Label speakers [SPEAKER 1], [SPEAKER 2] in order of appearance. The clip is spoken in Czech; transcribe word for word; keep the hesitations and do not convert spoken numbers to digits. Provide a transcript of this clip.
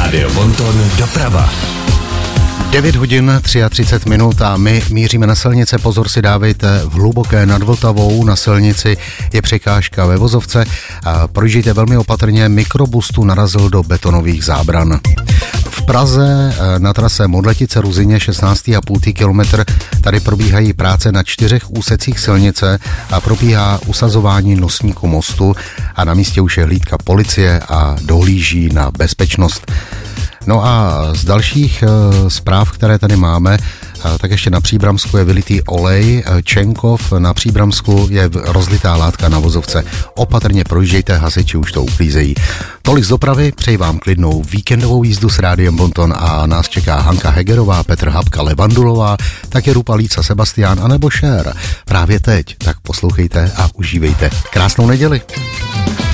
[SPEAKER 1] Rádio Bonton doprava.
[SPEAKER 2] devět hodin třicet tři minut a my míříme na silnice. Pozor si dávejte, v Hluboké nad Vltavou na silnici je překážka ve vozovce. A projíždějte velmi opatrně, mikrobus tu narazil do betonových zábran. V Praze na trase Modletice Ruzyně šestnáct celá pět kilometr tady probíhají práce na čtyřech úsecích silnice a probíhá usazování nosníku mostu a na místě už je hlídka policie a dohlíží na bezpečnost. No a z dalších e, zpráv, které tady máme, e, tak ještě na Příbramsku je vylitý olej, e, Čenkov, na Příbramsku je rozlitá látka na vozovce. Opatrně projíždějte, hasiči už to uklízejí. Tolik z dopravy, přeji vám klidnou víkendovou jízdu s Rádiem Bonton a nás čeká Hanka Hegerová, Petr Habka, Levandulová, také Rupa Líca, Sebastián anebo Šér. Právě teď, tak poslouchejte a užívejte. Krásnou neděli.